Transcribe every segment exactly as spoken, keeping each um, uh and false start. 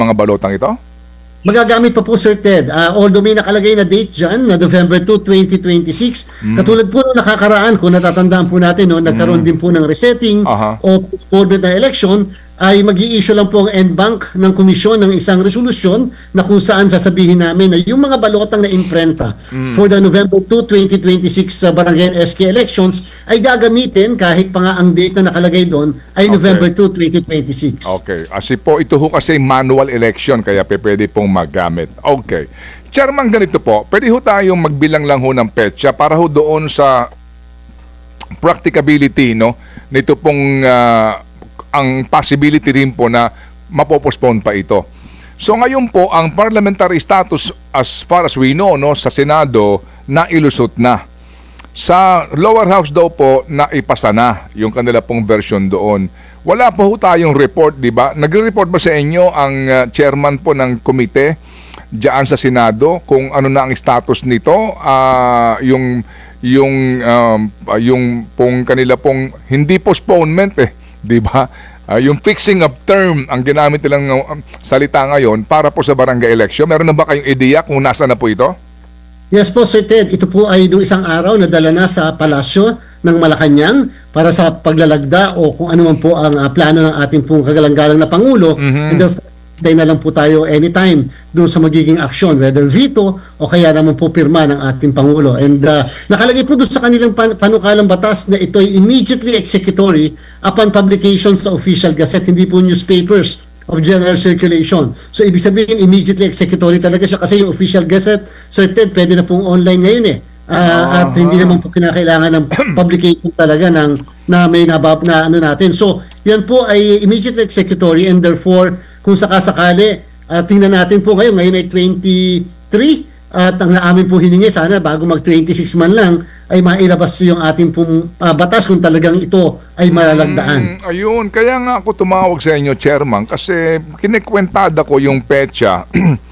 mga balotang ito? Magagamit pa po, Sir Ted. Uh, although may nakalagay na date dyan, na November second, twenty twenty-six. Mm. Katulad po nung nakakaraan, kung natatandaan po natin, no, nagkaroon mm. din po ng resetting uh-huh. o postponement na election, ay mag-i-issue lang po ang N B A N C ng komisyon ng isang resolusyon na kung saan sasabihin namin na yung mga balotang na imprenta mm. for the November second, twenty twenty-six uh, Barangay S K elections ay gagamitin kahit pa nga ang date na nakalagay doon ay okay. November second, twenty twenty-six. Okay. Kasi po ito ho kasi manual election kaya pwede pong magamit. Okay. Chairman, ganito po. Pwede ho tayong magbilang lang ho ng petsa para ho doon sa practicability, no? Nito pong uh, ang possibility rin po na mapopostpone pa ito. So ngayon po, ang parliamentary status as far as we know, no, sa Senado, na ilusot na. Sa lower house daw po, na ipasa na yung kanila pong version doon. Wala po ho tayong report, di ba? Nagre-report ba sa inyo ang uh, chairman po ng komite diyan sa Senado kung ano na ang status nito? Uh, yung, yung, um, yung pong kanila pong hindi postponement eh. Di ba? Uh, yung fixing of term ang ginamit nilang uh, salita ngayon para po sa barangay election. Meron na ba kayong ideya kung nasa na po ito? Yes po, Sir Ted. Ito po ay nung isang araw na dala na sa palasyo ng Malacanang para sa paglalagda o kung ano man po ang uh, plano ng ating pong kagalang-galang na Pangulo. Mm-hmm. And therefore, tayo na lang po tayo anytime doon sa magiging aksyon, whether veto o kaya naman po pirma ng ating Pangulo. And uh, nakalagay po doon sa kanilang pan- panukalang batas na ito ay immediately executory upon publication sa official gazette, hindi po newspapers of general circulation. So ibig sabihin immediately executory talaga siya kasi yung official gazette, certain pwede na pong online ngayon eh. Uh, uh-huh. At hindi naman po kinakailangan ng publication talaga ng na may nabab na ano natin. So yan po ay immediately executory and therefore kung sakasakali, uh, tingnan natin po ngayon, ngayon ay twenty-three at ang amin po hiningi sana bago mag twenty-six man lang ay mailabas yung ating pong uh, batas kung talagang ito ay malalagdaan. Mm, ayun, kaya nga ako tumawag sa inyo, Chairman, kasi kinikwentada ko yung petsa.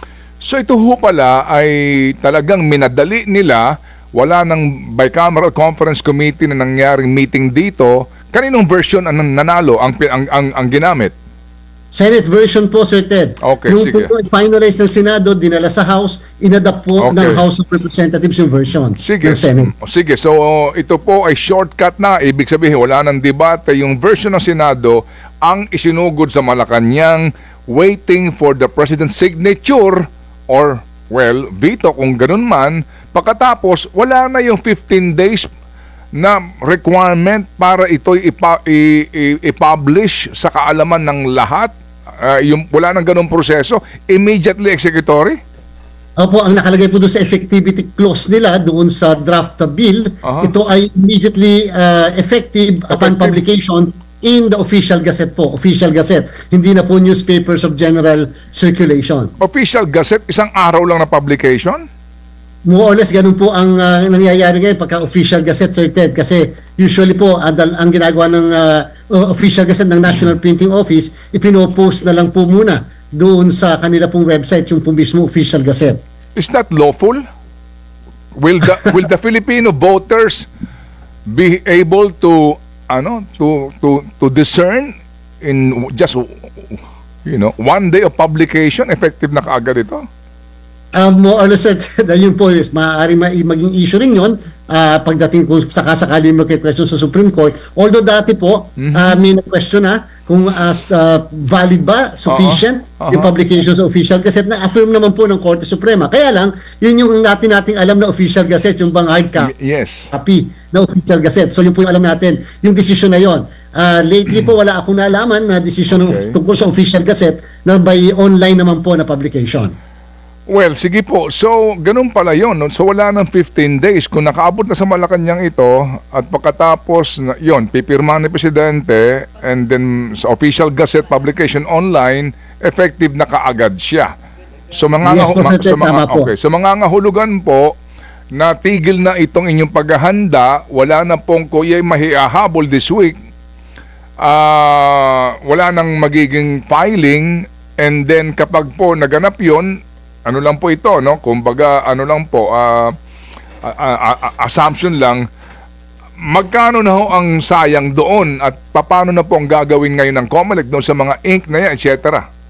So ito ho pala ay talagang minadali nila, wala ng bicameral conference committee na nangyaring meeting dito. Kaninong version ang nanalo ang, ang, ang, ang ginamit? Senate version po, Sir Ted. Okay, Nung sige. po finalize ng Senado, dinala sa House, inadapt po okay. ng House of Representatives yung version sige. ng Senate. Sige, so ito po ay shortcut na. Ibig sabihin, wala ng debate. Yung version ng Senado ang isinugod sa Malacanang waiting for the President's signature or, well, veto kung ganun man. Pagkatapos, wala na yung fifteen days na requirement para ito'y ipa, i, i, i-publish sa kaalaman ng lahat. Uh, yung, wala nang ganung proseso, immediately executory? Opo, ang nakalagay po doon sa effectivity clause nila doon sa draft bill, uh-huh. ito ay immediately uh, effective, effective upon publication in the official gazette po, official gazette. Hindi na po newspapers of general circulation. Official gazette, isang araw lang na publication? More or less, ganun po ang uh, nangyayari ngayon pagka official gazette, Sir Ted. Kasi usually po, uh, ang ginagawa ng uh, official gazette ng National Printing Office, ipinopost na lang po muna doon sa kanila pong website, yung po mismo official gazette. Is that lawful? Will the, will the Filipino voters be able to, ano, to, to, to discern in just, you know, one day of publication, effective na kaagad ito? Um, more or less, na yun po, maaari maging issue rin yun uh, pagdating kung sakasakali magka-question sa Supreme Court. Although dati po, mm-hmm. uh, may na-question na kung uh, uh, valid ba, sufficient, uh-huh. Uh-huh. yung publication sa official gazette na affirm naman po ng Korte Suprema. Kaya lang, yun yung natin nating alam na official gazette, yung bang hard copy yes. na official gazette. So yun po yung alam natin, yung decision na yun. Uh, lately po, wala akong naalaman na decision okay. tungkol sa official gazette na by online naman po na publication. Well, sige po. So, ganun pala yun. No? So, wala ng fifteen days. Kung nakaabot na sa Malacanang ito, at pagkatapos, yun, pipirma ni Presidente, and then sa official gazette publication online, effective na kaagad siya. So, mga, yes, ma- so, mga, okay. so, mga ngahulugan po, na tigil na itong inyong paghahanda, wala na pong kuya'y mahiahabol this week, uh, wala nang magiging filing, and then kapag po naganap yun, ano lang po ito, no? Kumbaga, ano lang po, uh, uh, uh, uh, assumption lang, magkano na ho ang sayang doon at paano na po ang gagawin ngayon ng COMELEC doon sa mga ink na yan, et cetera?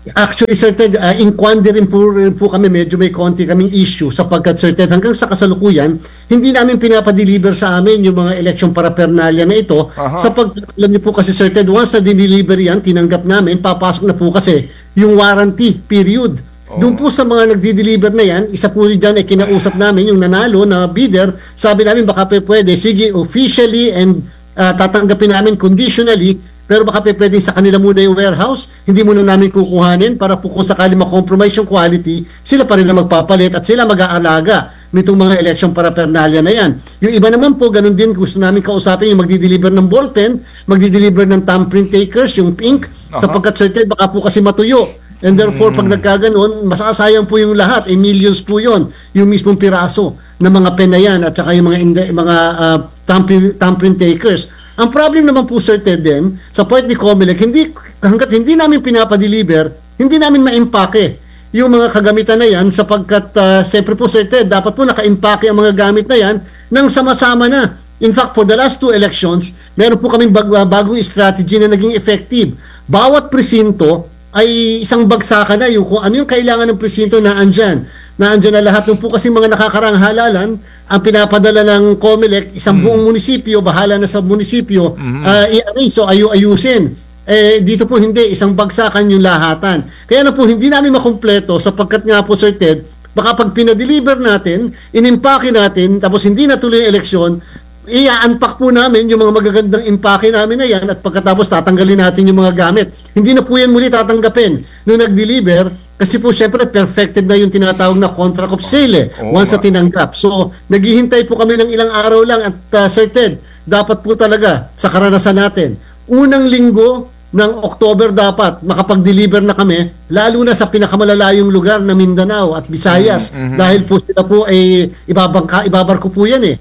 Actually, Sir Ted, uh, in quandary rin po, rin po kami, medyo may konti kaming issue sapagkat, Sir Ted, hanggang sa kasalukuyan, hindi namin pinapadeliver sa amin yung mga election paraphernalia na ito. Aha. Sapagkat, alam niyo po kasi, Sir Ted, once na dineliver yan, tinanggap namin, papasok na po kasi yung warranty period. Doon po sa mga nagdi-deliver na yan, isa po dyan ay kinausap namin yung nanalo na bidder. Sabi namin baka pe pwede, sige, officially and uh, tatanggapin namin conditionally, pero baka pe pwede sa kanila muna yung warehouse, hindi muna namin kukuhanin para po kung sakali ma-compromise yung quality, sila pa rin na magpapalit at sila mag-aalaga nitong mga election paraphernalia na yan. Yung iba naman po, ganun din, gusto namin kausapin yung magdi-deliver ng ballpen, magdi-deliver ng thumbprint takers, yung ink, Aha. sapagkat certain baka po kasi matuyo. And therefore, pag nagkaganon, masasayang po yung lahat. Eh, millions po yon yung mismong piraso ng mga pen na yan at saka yung mga, inde- mga uh, thumbprint, thumbprint takers. Ang problem naman po, Sir Ted, din, sa part ni Comelec, hindi, hanggat hindi namin pinapadeliver, hindi namin ma-impake yung mga kagamitan na yan sapagkat, uh, siyempre po, Sir Ted, dapat po naka-impake ang mga gamit na yan nang sama-sama na. In fact, for the last two elections, meron po kaming bag- bagong strategy na naging effective. Bawat presinto ay isang bagsakan na yung kung ano yung kailangan ng presinto na andyan. Na andyan na lahat. Nung po kasi mga nakakarang halalan, ang pinapadala ng Comelec, isang Mm. buong munisipyo, bahala na sa munisipyo, Mm-hmm. uh, i-arrange, so ayu-ayusin. Eh, dito po hindi, isang bagsakan yung lahatan. Kaya na po, hindi namin makumpleto sapagkat nga po, Sir Ted, baka pag pinadeliver natin, inimpake natin, tapos hindi natuloy yung eleksyon, i-unpack po namin yung mga magagandang impake namin na yan at pagkatapos tatanggalin natin yung mga gamit. Hindi na po yan muli tatanggapin nung nag-deliver kasi po syempre perfected na yung tinatawag na contract of sale eh, Oo once na nga. tinanggap. So, naghihintay po kami ng ilang araw lang at uh, Sir Ted, dapat po talaga sa karanasan natin, unang linggo ng October dapat makapag-deliver na kami, lalo na sa pinakamalalayong lugar na Mindanao at Visayas Mhm. dahil po sila po ay ibabangka, ibabarko po yan eh.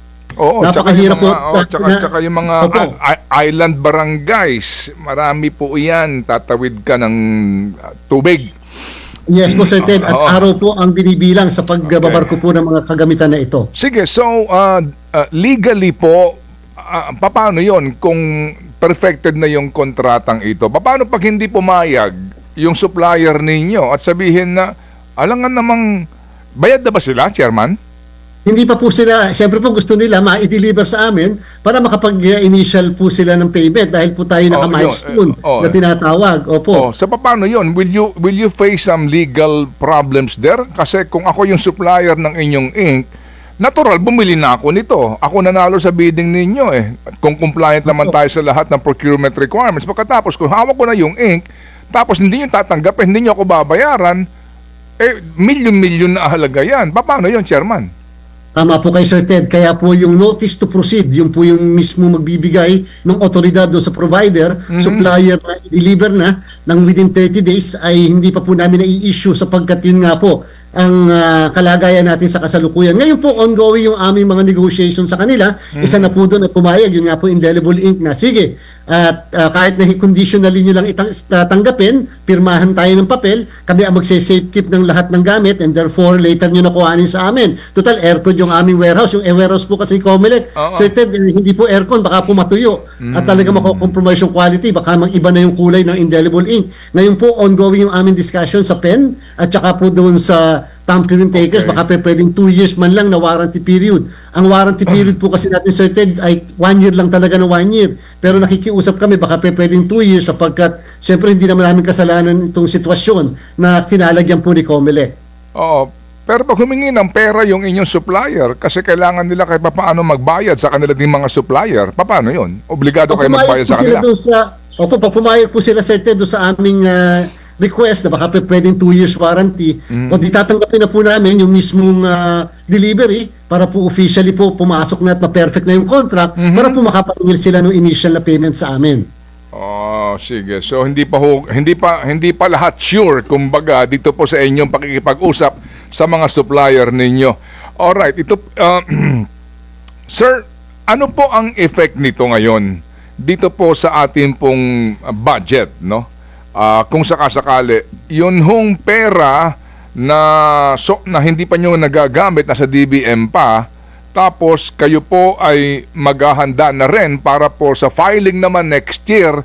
Oo, tsaka yung Napakahirap mga, po. oh, tsaka, Na- tsaka yung mga Opo. i- i- island barangays, marami po yan, tatawid ka ng uh, tubig. Yes po, Sir Ted. At Oo. araw po ang binibilang sa pagbabarko po ng mga kagamitan na ito. Sige, so uh, uh, legally po, uh, paano yon kung perfected na yung kontratang ito? Paano pag hindi pumayag yung supplier ninyo at sabihin na, alangan namang, bayad na ba sila, Chairman? Hindi pa po sila, siyempre po gusto nila ma-deliver sa amin para makapag-initial po sila ng payment dahil po tayo naka-milestone yun. Eh, oh. na tinatawag. Opo. Oh, so paano yon? Will you will you face some legal problems there? Kasi kung ako yung supplier ng inyong ink, natural bumili na ako nito. Ako nanalo sa bidding ninyo eh. Kung compliant naman tayo sa lahat ng procurement requirements. Pagkatapos kung hawak ko na yung ink, tapos hindi nyo tatanggapin, hindi nyo ako babayaran, eh milyon-milyon na halaga yan. Paano yon, Chairman? Tama po kay Sir Ted. Kaya po yung notice to proceed, yung po yung mismo magbibigay ng otoridad doon sa provider, supplier na i-deliver na ng within thirty days ay hindi pa po namin na-i-issue sapagkat yun nga po ang ah, kalagayan natin sa kasalukuyan. Ngayon po, ongoing yung aming mga negotiation sa kanila. Isa na po doon ay pumayag, yun nga po indelible ink na. Sige, at ah, kahit na conditionally nyo lang itang, tatanggapin, pirmahan tayo ng papel, kami ang magse-safe keep ng lahat ng gamit and therefore later nyo na kuhanin sa amin. Total, aircon yung aming warehouse. Yung warehouse po kasi Comelec, Oo. certain, eh, hindi po aircon, baka po matuyo. At talaga mako-compromise yung quality, baka mag-iba na yung kulay ng indelible ink. Ngayon po, ongoing yung aming discussion sa pen at saka po doon sa thumbprint takers, Okay. baka pe pwedeng two years man lang na warranty period. Ang warranty period po kasi natin, Sir Ted, ay one year lang talaga na one year. Pero nakikiusap kami, baka pe pwedeng two years sapagkat siyempre hindi naman namin kasalanan itong sitwasyon na kinalagyan po ni Comelec. Oo. Pero pag humingi ng pera yung inyong supplier kasi kailangan nila kahit paano magbayad sa kanila ding mga supplier, paano yon? Obligado kayo Pag magbayad pumayag po sa sila kanila? doon sa, opo, pag pumayag po sila, Sir Ted, doon sa aming ah, request na baka pe pwedeng two years warranty, o di tatanggapin na po namin yung mismong ah, delivery para po officially po pumasok na at ma-perfect na yung contract para po makapatingil sila ng initial na payment sa amin. Oh, sige. So hindi pa ho, hindi pa hindi pa lahat sure kumbaga dito po sa inyong pakikipag-usap sa mga supplier ninyo. All right, ito uh, Sir, ano po ang effect nito ngayon dito po sa ating pong uh, budget, no? Ah, kung sakasakali, yun hong pera na so, na hindi pa nyo nagagamit na sa D B M pa, tapos kayo po ay maghahanda na rin para po sa filing naman next year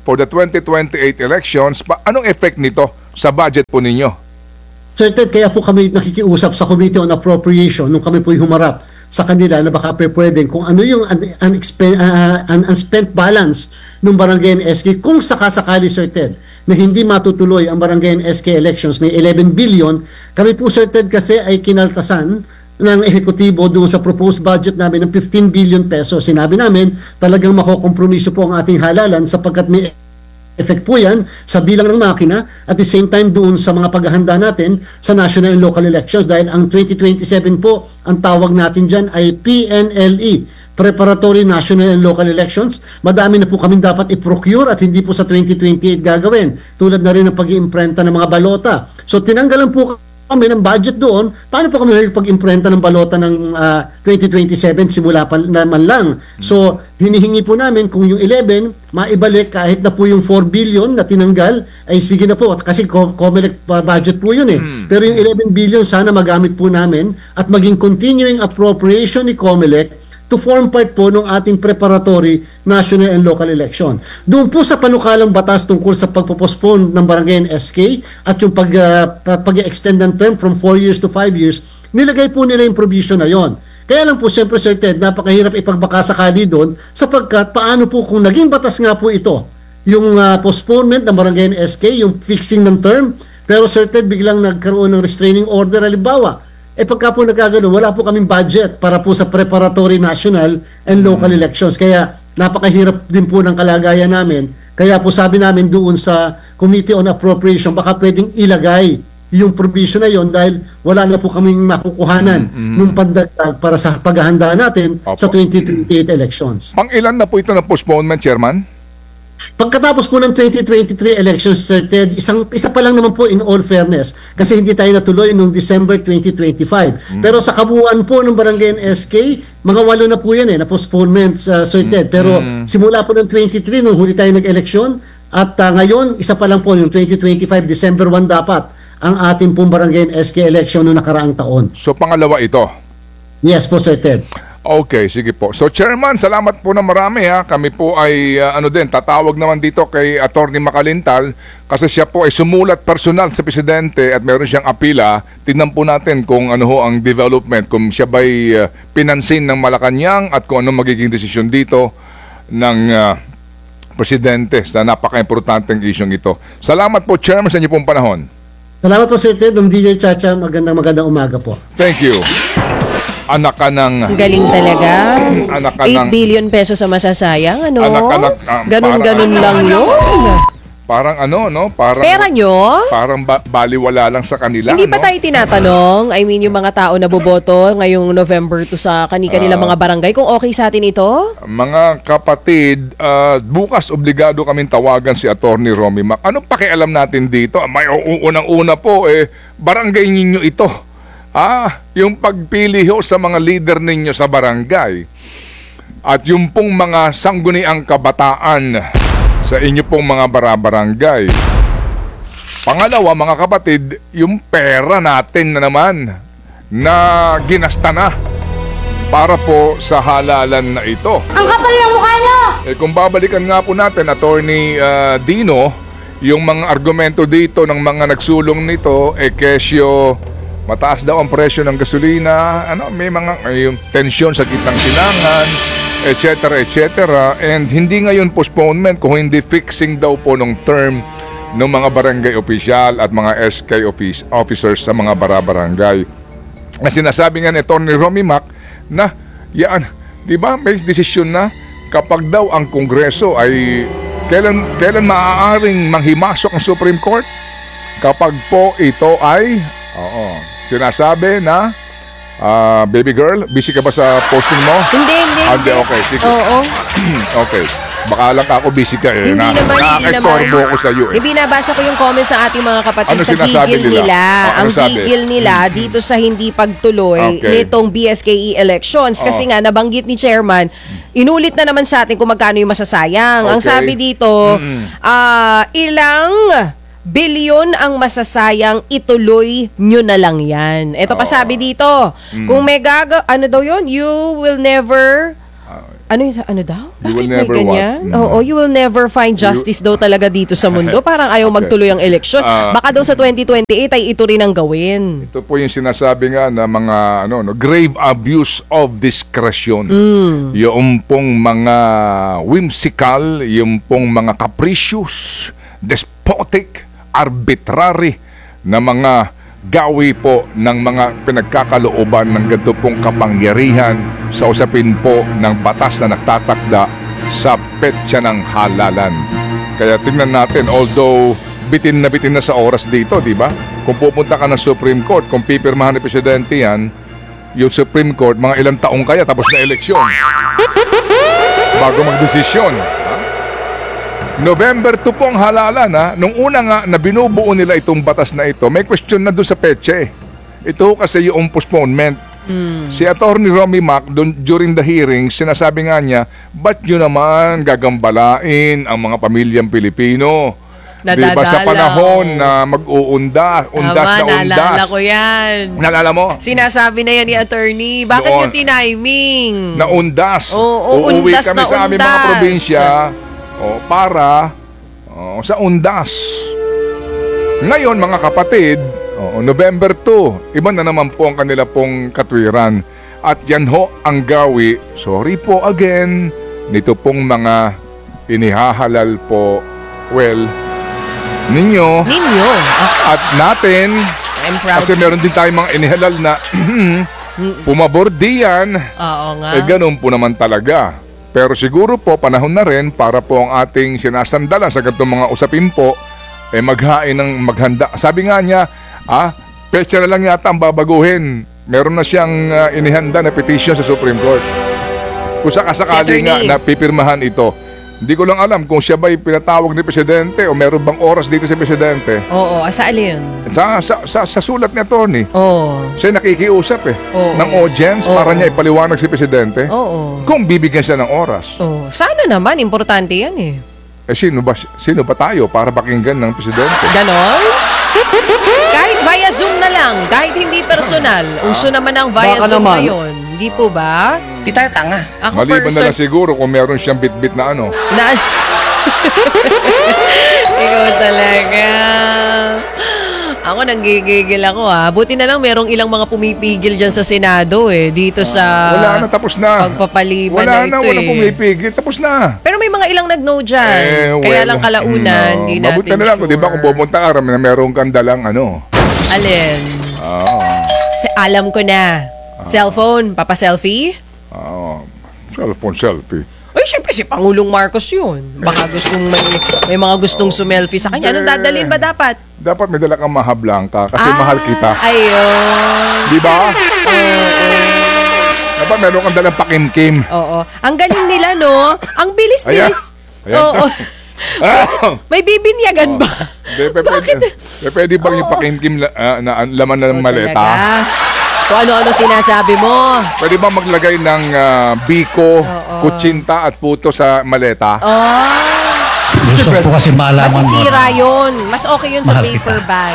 for the twenty twenty-eight elections, pa- anong effect nito sa budget po ninyo? Sir Ted, kaya po kami nakikiusap sa Committee on Appropriation nung kami po humarap sa kanila na baka pe pwedeng kung ano yung un- unexpe- uh, un- unspent balance ng Barangay N S K kung sakasakali, Sir Ted, na hindi matutuloy ang Barangay N S K elections, may eleven billion. Kami po, Sir Ted, kasi ay kinaltasan ng ehekutibo doon sa proposed budget namin ng fifteen billion pesos. Sinabi namin talagang makokompromiso po ang ating halalan sapagkat may effect po yan sa bilang ng makina at the same time doon sa mga paghahanda natin sa national and local elections dahil ang twenty twenty-seven po ang tawag natin dyan ay P N L E, Preparatory National and Local Elections. Madami na po kami dapat i-procure at hindi po sa twenty twenty-eight gagawin tulad na rin ng pag-iimprenta ng mga balota. So tinanggalan po kami ng budget doon. Paano po kami pag-imprenta ng balota ng uh, twenty twenty-seven simula pa naman lang? So, hinihingi po namin kung yung eleven, maibalik kahit na po yung four billion na tinanggal, ay sige na po. Kasi COMELEC budget po yun eh. Pero yung eleven billion, sana magamit po namin at maging continuing appropriation ni COMELEC to form part po ng ating preparatory national and local election. Doon po sa panukalang batas tungkol sa pagpo-postpone ng Barangay N S K at yung pag, uh, pag-extend ng term from four years to five years, nilagay po nila yung provision na yon. Kaya lang po, siyempre, Sir Ted, napakahirap ipagbakasakali doon sapagkat paano po kung naging batas nga po ito, yung uh, postponement ng Barangay N S K, yung fixing ng term, pero Sir Ted, biglang nagkaroon ng restraining order, halimbawa, eh pagka po nagkagano, wala po kaming budget para po sa preparatory national and local elections. Kaya napakahirap din po ng kalagayan namin. Kaya po sabi namin doon sa Committee on Appropriation, baka pwedeng ilagay yung provision na yon dahil wala na po kaming makukuhanan mm-hmm. nung pandagdag para sa paghahanda natin Opo. Sa twenty twenty-eight elections. Pang ilan na po ito ng postponement, Chairman? Pagkatapos po ng twenty twenty-three elections, Sir Ted, isang, isa pa lang naman po in all fairness kasi hindi tayo natuloy noong December twenty twenty-five. Mm. Pero sa kabuuan po ng Barangay N S K, mga walo na po yan eh, na postponement, uh, Sir Ted. Pero mm. simula po ng twenty-three, nung huli tayo nag-eleksyon, at uh, ngayon, isa pa lang po, yung twenty twenty-five, December first dapat, ang ating pong Barangay N S K election noong nakaraang taon. So pangalawa ito? Yes po, Sir Ted. Okay, sige po. So Chairman, salamat po na marami ha. Kami po ay uh, ano din, tatawag naman dito kay Attorney Macalintal kasi siya po ay sumulat personal sa Presidente at meron siyang apila. Tingnan po natin kung ano ho ang development, kung siya ba'y uh, pinansin ng Malacanang at kung ano magiging desisyon dito ng uh, Presidente sa napaka-importanteng isyong ito. Salamat po, Chairman, sa inyo pong panahon. Salamat po, Sir Ted. Um, D J Chacha, magandang magandang umaga po. Thank you. Anak ka ng... Galing talaga. Anak ka eight ng... billion pesos sa masasayang, ano? Anak-anak, ah, Ganon-ganon parang- lang yun. Parang ano, no? Parang... Pera nyo? Parang ba- baliwala lang sa kanila, Hindi pa no? tayo tinatanong, I mean yung mga tao na boboto ngayong November to sa kani-kanila Ah. mga barangay, kung okay sa atin ito? Mga kapatid, ah, bukas obligado kaming tawagan si Attorney Romy Mac. Anong pakialam natin dito? May u- unang-una po, eh, barangay ninyo ito. Ah, yung pagpili ho sa mga leader ninyo sa barangay. At yung pong mga sangguniang kabataan sa inyo pong mga barabarangay. Pangalawa, mga kapatid, yung pera natin na naman na ginasta na para po sa halalan na ito. Ang kapal ng mukha nyo! Eh kung babalikan nga po natin, Attorney uh, Dino, yung mga argumento dito ng mga nagsulong nito, eh kesyo, mataas daw ang presyo ng gasolina, ano, may mga may yung tensyon sa gitnang silangan, et cetera, et cetera. And hindi ngayon postponement, kung hindi fixing daw po ng term ng mga barangay opisyal at mga S K office, officers sa mga barabarangay. Na sinasabi nga ni Attorney Romy Mac na, yan, di ba, may desisyon na kapag daw ang Kongreso ay kailan, kailan maaaring manghimasok ang Supreme Court? Kapag po ito ay, oo, sinasabi na, ah, baby girl, busy ka ba sa posting mo? Hindi, hindi. Ah, hindi, okay, sige. Oo. Okay. Baka lang ako busy ka eh. Hindi Na, naman, hindi nakaka-estorbo naman. ako sa iyo eh. Hindi, binabasa ko yung comments ng ating mga kapatid Ano sa sinasabi gigil nila? nila. Ah, ano ang sabi? gigil nila dito sa hindi pagtuloy Okay. nitong B S K E elections. Kasi Oh. nga, nabanggit ni Chairman, inulit na naman sa atin kung magkano yung masasayang. Ang Okay. sabi dito, ah, ilang bilyon ang masasayang, ituloy nyo na lang yan. Ito pa Oh. sabi dito, kung may gaga, ano daw yun? You will never Ano, y- ano daw? You will Bakit may never what? ganyan? Mm. Oo, you will never find justice daw talaga dito sa mundo. Parang ayaw Okay. magtuloy ang eleksyon. Ah. Baka daw sa twenty twenty-eight ay ito rin ang gawin. Ito po yung sinasabi nga na mga ano no grave abuse of discretion. Yung pong mga whimsical, yung pong mga capricious, despotic, arbitrary na mga gawi po ng mga pinagkakalooban ng ganito pong kapangyarihan sa usapin po ng batas na nagtatakda sa petsa ng halalan. Kaya tingnan natin, although bitin na bitin na sa oras dito, di ba? Kung pupunta ka ng Supreme Court, kung pipirmahan ni Presidente yan, yung Supreme Court, mga ilang taong kaya tapos na eleksyon bago magdesisyon. Ha? November two po ang halalan, ha? Nung una nga na binubuo nila itong batas na ito, may question na doon sa petsa eh. Ito kasi yung postponement. Si Attorney Romy Mac, dun, during the hearing, sinasabi nga niya, ba't nyo naman gagambalain ang mga pamilyang Pilipino? Di ba sa Nadadalaw. panahon na mag-uunda, undas Tama, na undas. naalala ko yan. Naalala mo? Sinasabi na yan ni attorney. Bakit Noon. yung tiniming? Na undas. Oo, Uuwi undas kami na sa aming mga undas. probinsya oh, para oh, sa undas. Ngayon mga kapatid, oh, November two, iba na naman po ang kanila pong katwiran. At yan ho ang gawi, sorry po again, nito pong mga inihahalal po, well, ninyo Ninyo. Ah, at natin. I'm proud. Kasi meron din tayong mga inihalal na pumabor diyan. Oo nga. Eh ganun po naman talaga. Pero siguro po panahon na rin para po ang ating sinasandalan sa ganitong mga usapin po eh maghain ng maghanda. Sabi nga niya, ah, petsa na lang yata ang babaguhin. Meron na siyang ah, inihanda na petition sa Supreme Court. Kung sakasakali Si nga attorney. na pipirmahan ito. Hindi ko lang alam kung siya ba'y pinatawag ni Presidente o meron bang oras dito si Presidente. Oo, asa alin? Sa, sa, sa, sa sulat ni Atty. Oo. Siya nakikiusap eh Oo. ng audience Oo. para niya ipaliwanag si Presidente Oo. kung bibigyan siya ng oras. Oo. Sana naman, importante yan eh. Eh sino ba, sino ba tayo para pakinggan ng Presidente? Ganon? Kahit via Zoom na lang, kahit hindi personal. Uso naman ang via Baka Zoom naman. ngayon. Hindi po ba? Di tayo tanga. Ako Maliban na person... lang siguro kung meron siyang bit-bit na ano. Na... Ikaw talaga. Ako nanggigigil ako ha. Buti na lang merong ilang mga pumipigil dyan sa Senado eh. Dito sa Wala na, tapos na. pagpapaliban Wala na na, ito wala eh. pumipigil. Tapos na. Pero may mga ilang nag-no dyan. Eh, Kaya well, lang kalaunan, no. hindi natin Mabuti na lang, sure. di ba kung pumunta ka rin na meron kang dalang ano. Alin? Ah, Se- alam ko na. Cellphone, papa-selfie? ah, cellphone selfie. Ay, syempre si Pangulong Marcos yun. Baka gustong may, may mga gustong sumelfie sa kanya. Anong Eh. dadalhin ba dapat? Dapat may dala kang maha blanca kasi Ah, mahal kita. Ayun. Di ba? Dapat meron kang dalang pakimkim. Oo. Ang galing nila, no? Ang bilis-bilis. Ayan. Ayan. Oo. Ah! May bibinyagan ba? Hindi, pe- pwede, pe- pwede bang yung pakimkim la- ah, na laman na ng maleta? Talaga. Kung ano-ano sinasabi mo. Pwede bang maglagay ng ah, biko, Oo. kutsinta at puto sa maleta? Oh, Gusto ko kasi malaman mo. masisira yun. Mas okay yun sa Mahal paper kita. bag.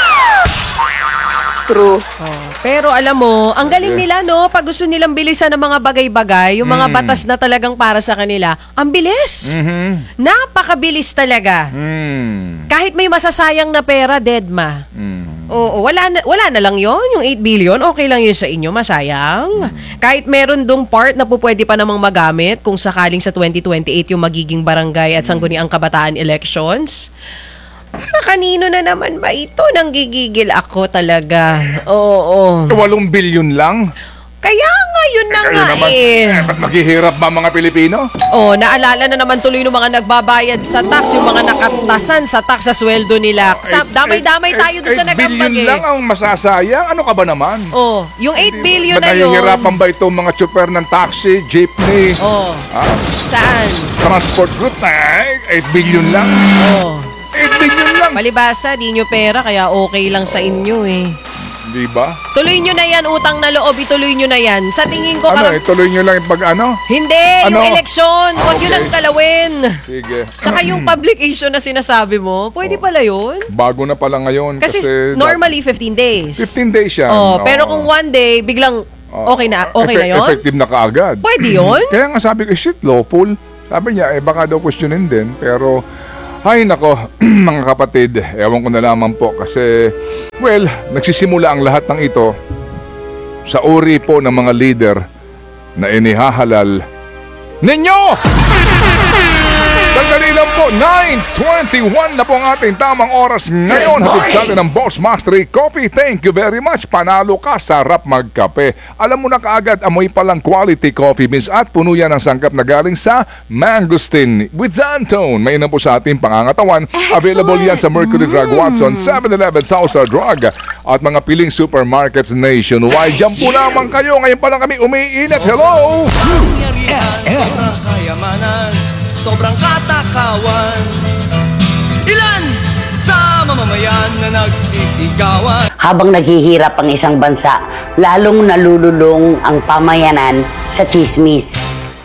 True. Oh. Pero alam mo, ang galing nila, no? Pag gusto nilang bilisan ng mga bagay-bagay, yung Mm. mga batas na talagang para sa kanila, ang bilis. Mhm. Napakabilis talaga. Mm. Kahit may masasayang na pera, deadma. Mm. Oo, wala na, wala na lang yon yung eight billion, okay lang yun sa inyo, masayang. Kahit meron dong part na po pwede pa namang magamit kung sakaling sa twenty twenty-eight yung magiging barangay at sangguniang kabataan elections. Para kanino na naman ba ito? Nanggigigil ako talaga. Oo. Walong bilyon lang? Kaya nga, yun na Kayo nga naman, eh. eh, ba't maghihirap ba mga Pilipino? Oh, naalala na naman tuloy ng mga nagbabayad sa tax, yung mga nakatasan sa tax sa sweldo nila. Sa, damay-damay tayo doon sa eight nagambag billion eh. lang ang masasayang? Ano ka ba naman? Oh, yung eight billion na yun. Nahihirapan ba itong mga chopper ng taxi, jeepney, Oh, ah, saan? transport group na eight billion lang? Oh. eight billion lang! Palibasa, di nyo pera, kaya okay lang sa inyo eh. Di ba? Tuloy nyo na yan, utang na loob, ituloy nyo na yan. Sa tingin ko, Ano, parang... ituloy nyo lang yung pag ano? Hindi, Ano? yung eleksyon. Huwag Okay. nyo nang galawin. Sige. Tsaka yung publication na sinasabi mo, pwede pala yun. Bago na pala ngayon Kasi, kasi... normally fifteen days. fifteen days yan. Oh, pero Oo. kung one day, biglang Okay na, okay na Effect- yun? Effective na kaagad. Pwede yun? Kaya nga sabi ko, is it lawful? Sabi niya, eh baka daw questionin din. Pero, ay nako, mga kapatid, ewan ko na lamang po kasi, well, nagsisimula ang lahat ng ito sa uri po ng mga leader na inihahalal ninyo! Sandali lang po, nine twenty-one na po ang ating tamang oras ngayon. Hatid sa atin ng Boss Mastery Coffee. Thank you very much. Panalo ka, sarap magkape. Alam mo na kaagad, amoy palang quality coffee beans at puno yan ng sangkap na galing sa Mangosteen with Xantone. May inom po sa ating pangangatawan. Available yan sa Mercury Drug Watson, seven eleven, Southstar Drug at mga piling supermarkets nationwide. Diyan po lamang kayo. Ngayon pa lang kami umiinit. Hello! F M kayamanan, sobrang katakawan. Ilan sa mamamayan na nagsisigawan. Habang naghihirap ang isang bansa, lalong nalululong ang pamayanan sa chismis.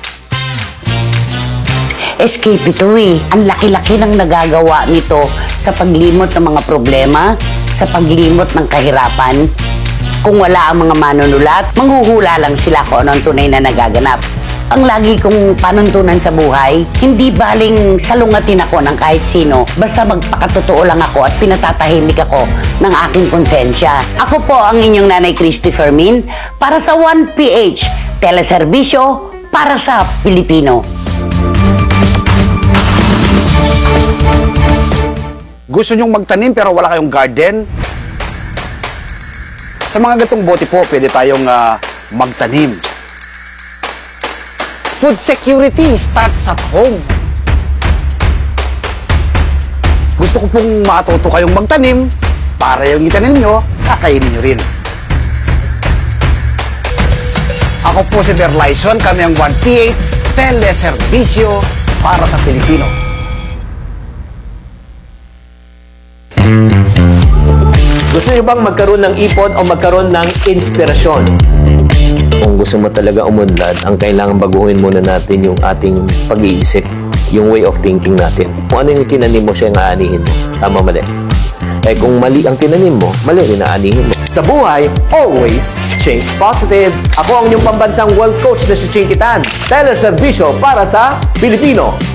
Escape ito eh. Ang laki-laki ng nagagawa nito sa paglimot ng mga problema, sa paglimot ng kahirapan. Kung wala ang mga manunulat, manghuhula lang sila kung ano ang tunay na nagaganap. Ang lagi kong panuntunan sa buhay, hindi baling salungatin ako ng kahit sino, basta magpakatotoo lang ako at pinatatahimik ako ng aking konsensya. Ako po ang inyong nanay Christy Fermin para sa one P H, teleserbisyo para sa Pilipino. Gusto nyong magtanim pero wala kayong garden? Sa mga gatong bote po, pwede tayong ah, magtanim. Food security starts at home. Gusto ko pong matuto kayong magtanim para yung itanim nyo, kakainin nyo rin. Ako po si Berlyson, kami ang one P H teleserbisyo para sa Pilipino. Gusto niyo bang magkaroon ng ipon o magkaroon ng inspirasyon? Kung gusto mo talaga umunlad, ang kailangan baguhin muna natin yung ating pag-iisip, yung way of thinking natin. Kung ano yung tinanim mo, siya yung aanihin mo. Tama, mali. Eh kung mali ang tinanim mo, mali rin aanihin mo. Sa buhay, always think positive. Ako ang inyong pambansang world coach na si Chinky Tan. Teleserbisyo para sa Pilipino.